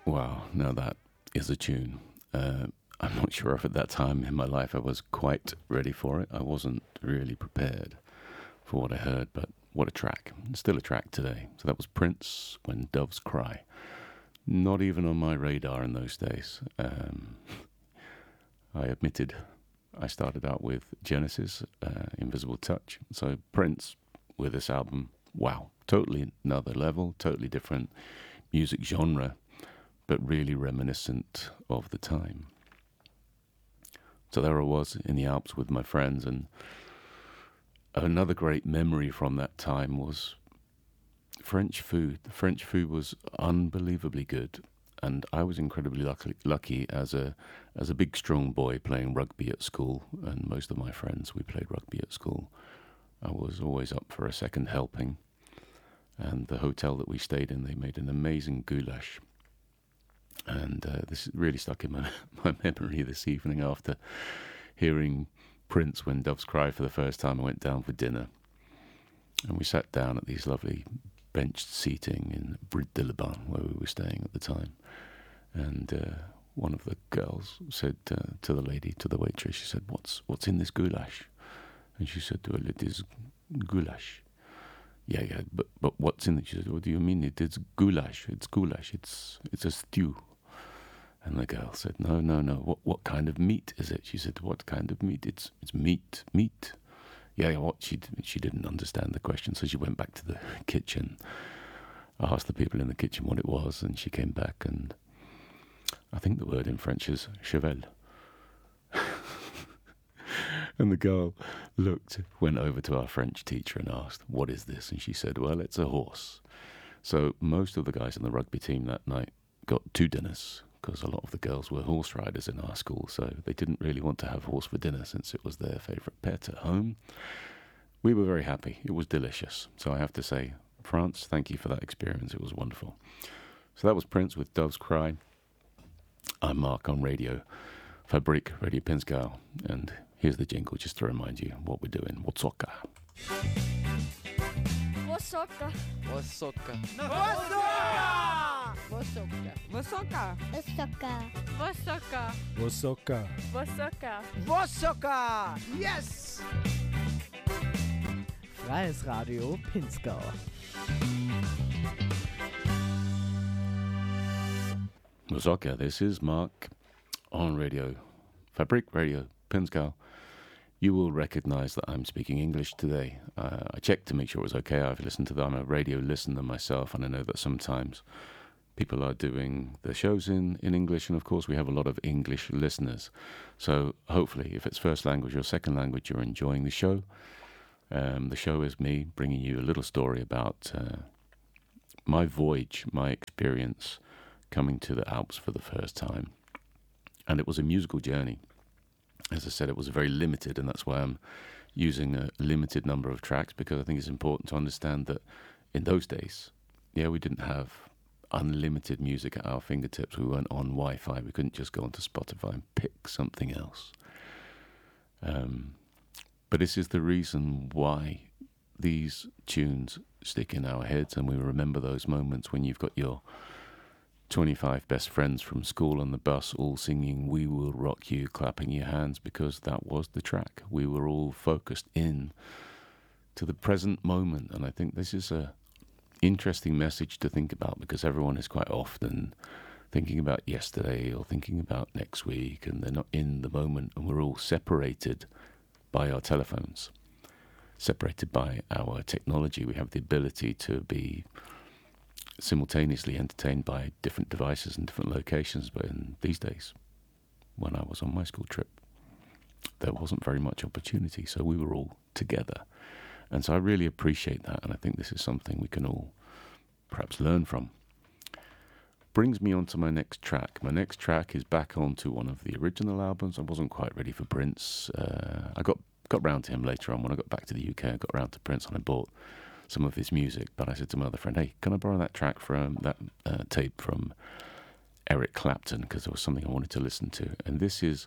Wow, now that is a tune. I'm not sure if at that time in my life I was quite ready for it. I wasn't really prepared for what I heard, but what a track. It's still a track today. So that was Prince, When Doves Cry. Not even on my radar in those days. I admitted I started out with Genesis, Invisible Touch. So Prince with this album, wow, totally another level, totally different music genre, but really reminiscent of the time. So there I was in the Alps with my friends, and another great memory from that time was French food. The French food was unbelievably good, and I was incredibly lucky as a big strong boy playing rugby at school, and most of my friends, we played rugby at school. I was always up for a second helping, and the hotel that we stayed in, they made an amazing goulash. And this really stuck in my memory this evening after hearing Prince, When Doves Cry for the first time. I went down for dinner, and we sat down at these lovely benched seating in Bride de Liban, where we were staying at the time. And one of the girls said to the lady, to the waitress, she said, what's in this goulash? And she said, well, it is goulash. Yeah, but what's in it? She said, what do you mean? It's goulash. It's goulash. It's a stew. And the girl said, no. What kind of meat is it? She said, what kind of meat? It's meat. Yeah, what? She didn't understand the question, so she went back to the kitchen, asked the people in the kitchen what it was, and she came back, and I think the word in French is cheval. And the girl went over to our French teacher and asked, what is this? And she said, well, it's a horse. So most of the guys in the rugby team that night got 2 dinners, because a lot of the girls were horse riders in our school, so they didn't really want to have horse for dinner since it was their favourite pet at home. We were very happy. It was delicious. So I have to say, France, thank you for that experience. It was wonderful. So that was Prince with Doves Cry. I'm Mark on Radio Fabrique, Radio Pinzgau, and here's the jingle just to remind you what we're doing. Whatsoka. Whatsoka. Whatsoka. Whatsoka. Whatsoka. Whatsoka. Whatsoka. Whatsoka. Whatsoka. Yes! Freies Radio Pinzgau. Whatsoka, this is Mark on Radio Fabrique, Radio Pinzgau. You will recognize that I'm speaking English today. I checked to make sure it was okay. I've listened to them. I'm a radio listener myself, and I know that sometimes people are doing the shows in English, and of course we have a lot of English listeners. So hopefully, if it's first language or second language, you're enjoying the show. The show is me bringing you a little story about my voyage, my experience coming to the Alps for the first time. And it was a musical journey. As I said, it was very limited, and that's why I'm using a limited number of tracks, because I think it's important to understand that in those days, we didn't have unlimited music at our fingertips. We weren't on Wi-Fi. We couldn't just go onto Spotify and pick something else. But this is the reason why these tunes stick in our heads, and we remember those moments when you've got your 25 best friends from school on the bus all singing "We Will Rock You," clapping your hands, because that was the track. We were all focused in to the present moment, and I think this is a interesting message to think about, because everyone is quite often thinking about yesterday or thinking about next week, and they're not in the moment, and we're all separated by our telephones, separated by our technology. We have the ability to be simultaneously entertained by different devices and different locations, but in these days, when I was on my school trip, there wasn't very much opportunity, so we were all together. And so I really appreciate that, and I think this is something we can all perhaps learn from. Brings me on to my next track. My next track is back onto one of the original albums. I wasn't quite ready for Prince. I got round to him later on. When I got back to the UK, I got round to Prince and I bought some of his music. But I said to my other friend, hey, can I borrow that track from that tape from Eric Clapton? Because there was something I wanted to listen to. And this song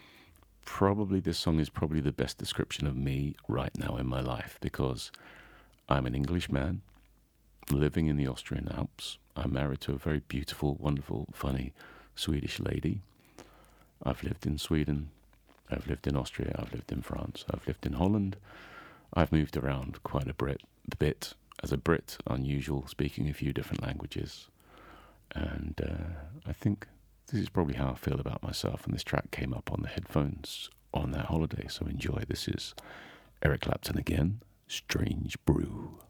is probably the best description of me right now in my life, because I'm an English man. living in the Austrian Alps. I'm married to a very beautiful, wonderful, funny Swedish lady. I've lived in Sweden. I've lived in Austria. I've lived in France. I've lived in Holland. I've moved around quite a bit. As a Brit, unusual, speaking a few different languages. And I think this is probably how I feel about myself, and this track came up on the headphones on that holiday, so enjoy. This is Eric Clapton again, Strange Brew.